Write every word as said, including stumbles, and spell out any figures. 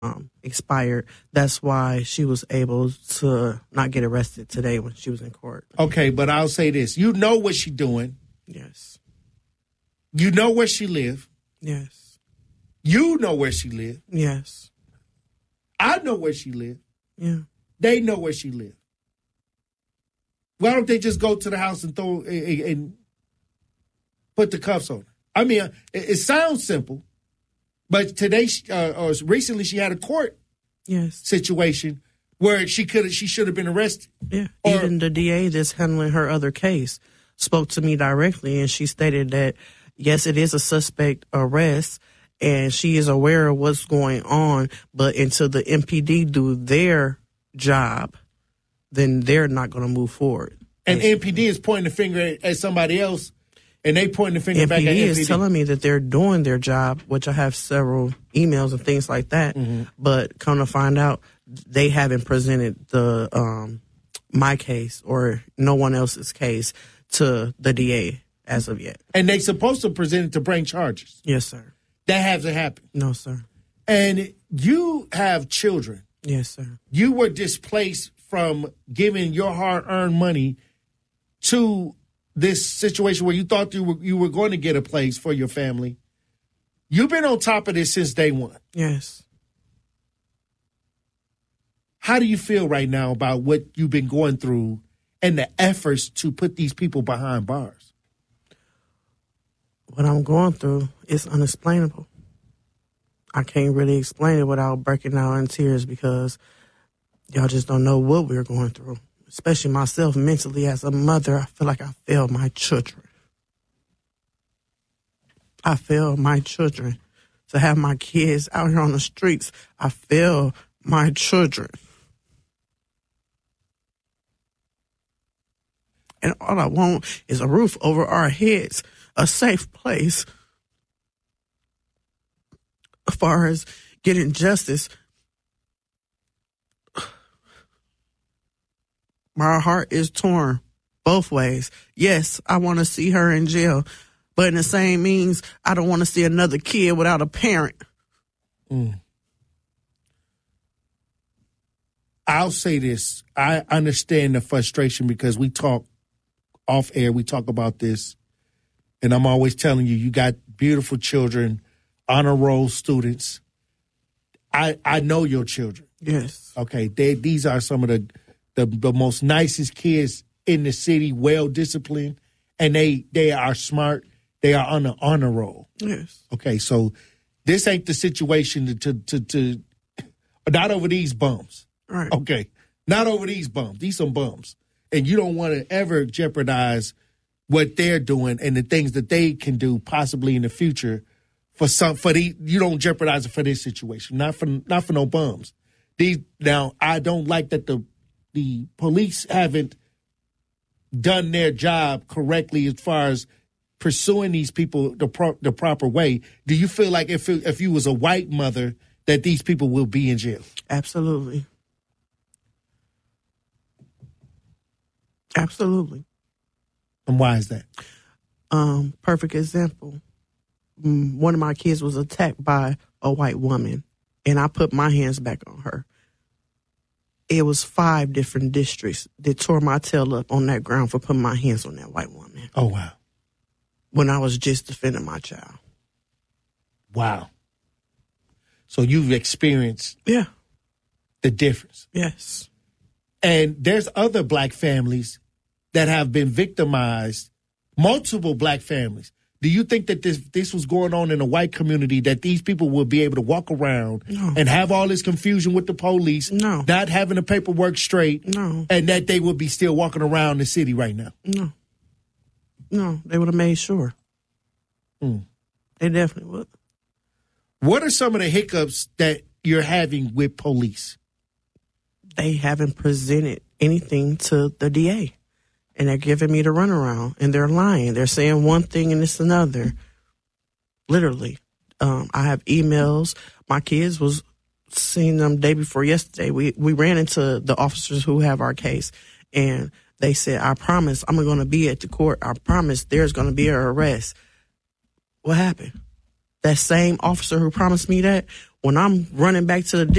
um, expired. That's why she was able to not get arrested today when she was in court. Okay, but I'll say this. You know what she's doing. Yes. You know where she live. Yes. You know where she live. Yes. I know where she live. Yeah. They know where she live. Why don't they just go to the house and throw and, and put the cuffs on her? I mean, it, it sounds simple, but today, uh, or recently, she had a court yes. situation where she could she should have been arrested. Yeah. Or, even the D A that's handling her other case spoke to me directly, and she stated that yes, it is a suspect arrest, and she is aware of what's going on, but until the M P D do their job, then they're not going to move forward. And basically. M P D is pointing the finger at somebody else, and they pointing the finger M P D back at M P D. is telling me that they're doing their job, which I have several emails and things like that. Mm-hmm. But come to find out, they haven't presented the um, my case or no one else's case to the D A as of yet. And they supposed to present it to bring charges. Yes, sir. That hasn't happened. No, sir. And you have children. Yes, sir. You were displaced from giving your hard-earned money to this situation where you thought you were you were going to get a place for your family. You've been on top of this since day one. Yes. How do you feel right now about what you've been going through and the efforts to put these people behind bars? What I'm going through is unexplainable. I can't really explain it without breaking out in tears because y'all just don't know what we're going through. Especially myself mentally as a mother, I feel like I failed my children. I failed my children. To have my kids out here on the streets, I failed my children. And all I want is a roof over our heads, a safe place. As far as getting justice, my heart is torn both ways. Yes, I want to see her in jail, but in the same means, I don't want to see another kid without a parent. Mm. I'll say this. I understand the frustration because we talk off air. We talk about this, and I'm always telling you, you got beautiful children, honor roll students. I I know your children. Yes. Okay. They these are some of the the, the most nicest kids in the city, well disciplined, and they they are smart. They are on the honor roll. Yes. Okay. So this ain't the situation to to to, to not over these bums. Right. Okay. Not over these bums. These some bums, and you don't want to ever jeopardize what they're doing and the things that they can do possibly in the future. For some, for the, you don't jeopardize it for this situation. Not for, not for no bums. These now, I don't like that the the police haven't done their job correctly as far as pursuing these people the pro, the proper way. Do you feel like if it, if you was a white mother that these people will be in jail? Absolutely. Absolutely. And why is that? Um, perfect example. One of my kids was attacked by a white woman, and I put my hands back on her. It was five different districts that tore my tail up on that ground for putting my hands on that white woman. Oh, wow. When I was just defending my child. Wow. So you've experienced yeah. the difference. Yes. And there's other black families that have been victimized, multiple black families. Do you think that this this was going on in the white community, that these people will be able to walk around no. and have all this confusion with the police, no. not having the paperwork straight, no. and that they would be still walking around the city right now? No. No, they would have made sure. Mm. They definitely would. What are some of the hiccups that you're having with police? They haven't presented anything to the D A. And they're giving me the runaround, and they're lying. They're saying one thing and it's another. Literally. Um, I have emails. My kids was seeing them day before yesterday. We we ran into the officers who have our case, and they said, I promise I'm going to be at the court. I promise there's going to be an arrest. What happened? That same officer who promised me that, when I'm running back to the